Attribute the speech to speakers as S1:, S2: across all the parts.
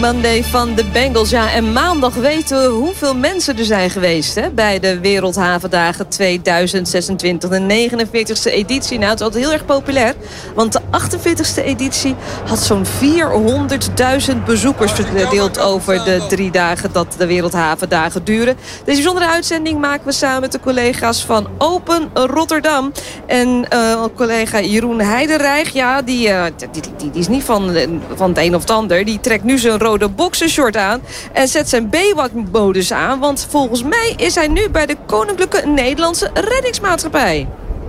S1: Monday van de Bengals. Ja, en maandag weten we hoeveel mensen er zijn geweest bij de Wereldhavendagen 2026. De 49e editie. Nou, het is altijd heel erg populair. Want de 48e editie had zo'n 400.000 bezoekers verdeeld over de 3 dagen dat de Wereldhavendagen duren. Deze bijzondere uitzending maken we samen met de collega's van Open Rotterdam. En collega Jeroen Heidenreich, ja, die is niet van het een of het ander. Die trekt nu zijn rode boxershort aan en zet zijn BWAC-modus aan. Want volgens mij is hij nu bij de Koninklijke Nederlandse Reddingsmaatschappij.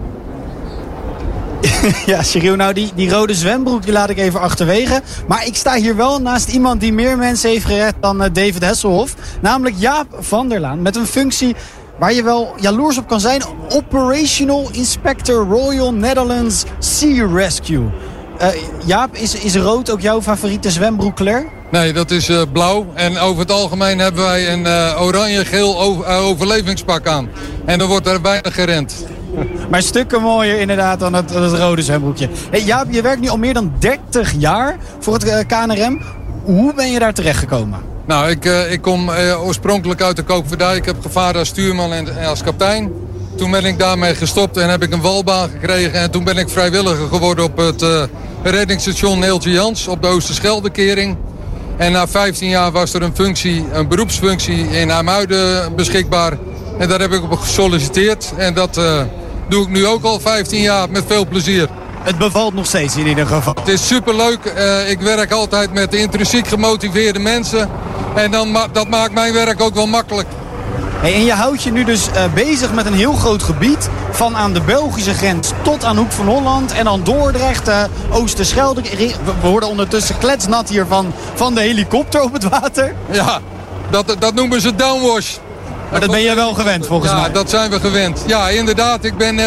S2: Ja, Cyril, nou die rode zwembroek die laat ik even achterwege. Maar ik sta hier wel naast iemand die meer mensen heeft gered dan David Hasselhoff. Namelijk Jaap van der Laan, met een functie waar je wel jaloers op kan zijn. Operational Inspector Royal Netherlands Sea Rescue. Jaap, is rood ook jouw favoriete zwembroekkleur?
S3: Nee, dat is blauw. En over het algemeen hebben wij een oranje-geel overlevingspak aan. En dan wordt er weinig gerend.
S2: Maar stukken mooier inderdaad dan het rode zwembroekje. Hey, Jaap, je werkt nu al meer dan 30 jaar voor het KNRM. Hoe ben je daar terechtgekomen?
S3: Nou, ik kom oorspronkelijk uit de Koopvaardij. Ik heb gevaren als stuurman en als kapitein. Toen ben ik daarmee gestopt en heb ik een walbaan gekregen. En toen ben ik vrijwilliger geworden op het reddingsstation Neeltje Jans op de Oosterscheldekering. En na 15 jaar was er een beroepsfunctie in IJmuiden beschikbaar. En daar heb ik op gesolliciteerd. En dat doe ik nu ook al 15 jaar met veel plezier.
S2: Het bevalt nog steeds in ieder geval.
S3: Het is superleuk. Ik werk altijd met intrinsiek gemotiveerde mensen. En dat maakt mijn werk ook wel makkelijk.
S2: Hey, en je houdt je nu dus bezig met een heel groot gebied. Van aan de Belgische grens tot aan Hoek van Holland. En dan Dordrecht, Oosterschelde. We worden ondertussen kletsnat hier van de helikopter op het water.
S3: Ja, dat noemen ze downwash.
S2: Maar dat ben je wel gewend volgens mij.
S3: Ja, dat zijn we gewend. Ja, inderdaad. Ik ben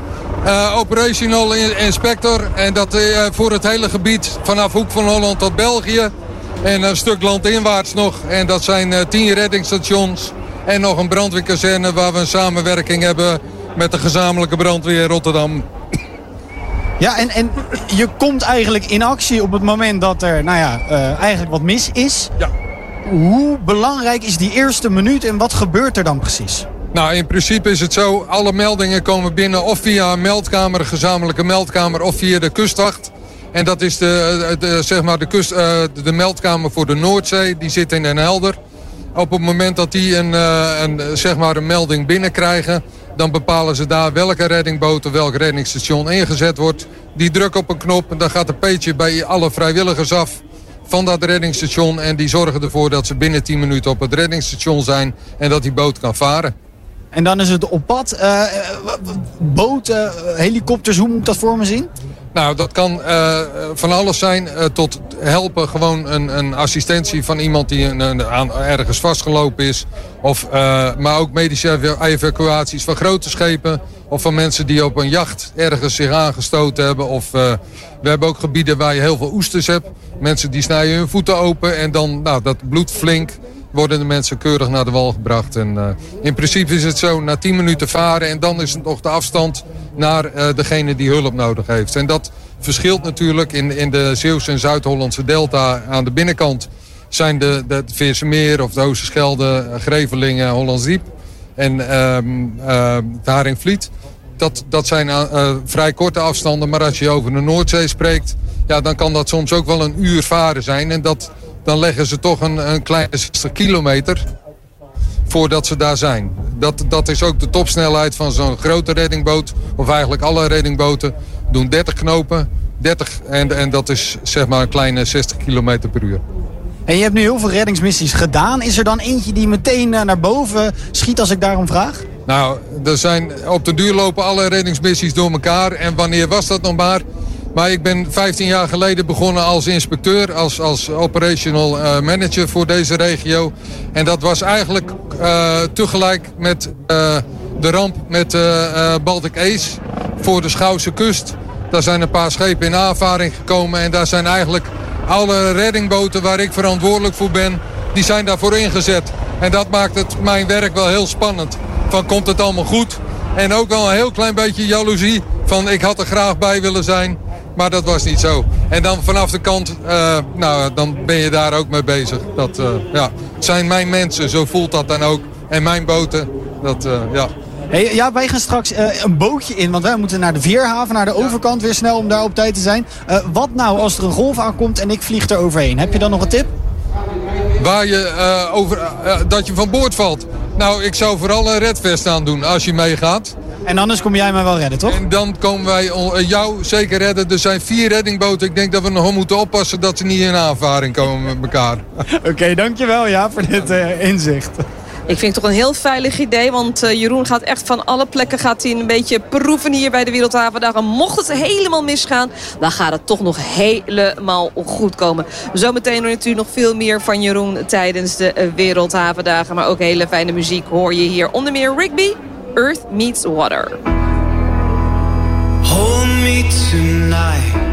S3: operational inspector. En dat voor het hele gebied vanaf Hoek van Holland tot België. En een stuk landinwaarts nog. En dat zijn 10 reddingsstations. En nog een brandweerkazerne waar we een samenwerking hebben met de gezamenlijke brandweer Rotterdam.
S2: Ja, en je komt eigenlijk in actie op het moment dat er eigenlijk wat mis is.
S3: Ja.
S2: Hoe belangrijk is die eerste minuut en wat gebeurt er dan precies?
S3: Nou, in principe is het zo, alle meldingen komen binnen of via een meldkamer, een gezamenlijke meldkamer, of via de kustwacht. En dat is de meldkamer voor de Noordzee, die zit in Den Helder. Op het moment dat die een melding binnenkrijgen, dan bepalen ze daar welke reddingboot of welk reddingsstation ingezet wordt. Die drukken op een knop en dan gaat een peetje bij alle vrijwilligers af van dat reddingsstation. En die zorgen ervoor dat ze binnen 10 minuten op het reddingsstation zijn en dat die boot kan varen. En
S2: dan is het op pad. Boten, helikopters, hoe moet ik dat voor me zien?
S3: Nou, dat kan van alles zijn tot helpen gewoon een assistentie van iemand die ergens vastgelopen is. Maar ook medische evacuaties van grote schepen of van mensen die op een jacht ergens zich aangestoten hebben. Of we hebben ook gebieden waar je heel veel oesters hebt. Mensen die snijden hun voeten open en dan dat bloed flink. Worden de mensen keurig naar de wal gebracht. En in principe is het zo, na 10 minuten varen en dan is het nog de afstand naar degene die hulp nodig heeft. En dat verschilt natuurlijk in de Zeeuwse en Zuid-Hollandse delta. Aan de binnenkant zijn de Veersemeer of de Oosterschelde, Grevelingen, Hollandsdiep en het Haringvliet. Dat zijn vrij korte afstanden, maar als je over de Noordzee spreekt, ja, dan kan dat soms ook wel een uur varen zijn. En dan leggen ze toch een kleine 60 kilometer voordat ze daar zijn. Dat is ook de topsnelheid van zo'n grote reddingboot. Of eigenlijk alle reddingboten doen 30 knopen. En dat is zeg maar een kleine 60 kilometer per uur.
S2: En je hebt nu heel veel reddingsmissies gedaan. Is er dan eentje die meteen naar boven schiet als ik daarom vraag?
S3: Nou, op de duur lopen alle reddingsmissies door elkaar. En wanneer was dat nog maar? Maar ik ben 15 jaar geleden begonnen als inspecteur, als operational manager voor deze regio. En dat was eigenlijk tegelijk met de ramp met Baltic Ace voor de Schouwse kust. Daar zijn een paar schepen in aanvaring gekomen en daar zijn eigenlijk alle reddingboten waar ik verantwoordelijk voor ben, die zijn daarvoor ingezet. En dat maakt mijn werk wel heel spannend. Van komt het allemaal goed? En ook wel een heel klein beetje jaloezie van ik had er graag bij willen zijn. Maar dat was niet zo. En dan vanaf de kant, dan ben je daar ook mee bezig. Dat het zijn mijn mensen, zo voelt dat dan ook. En mijn boten,
S2: Hey, ja, wij gaan straks een bootje in, want wij moeten naar de Veerhaven, naar de overkant weer snel om daar op tijd te zijn. Wat nou als er een golf aankomt en ik vlieg er overheen? Heb je dan nog een tip?
S3: Waar je dat je van boord valt. Nou, ik zou vooral een redvest aan doen als je meegaat.
S2: En anders kom jij mij wel redden, toch?
S3: En dan komen wij jou zeker redden. Er zijn 4 reddingboten. Ik denk dat we nog moeten oppassen dat ze niet in aanvaring komen met elkaar.
S2: Oké, dankjewel voor dit inzicht.
S1: Ik vind het toch een heel veilig idee, want Jeroen gaat echt van alle plekken een beetje proeven hier bij de Wereldhavendagen. Mocht het helemaal misgaan, dan gaat het toch nog helemaal goed komen. Zometeen natuurlijk nog veel meer van Jeroen tijdens de Wereldhavendagen. Maar ook hele fijne muziek hoor je hier. Onder meer Rigby, Earth Meets Water.
S4: Hold me tonight.